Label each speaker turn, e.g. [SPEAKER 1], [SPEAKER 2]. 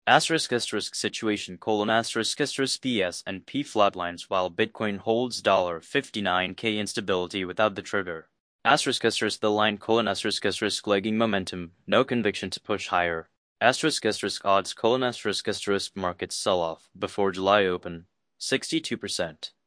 [SPEAKER 1] Asterisk situation asterisk BS and P flatlines while Bitcoin holds $59K instability without the trigger. The line lagging momentum, no conviction to push higher. Odds market sell-off before July open, 62%.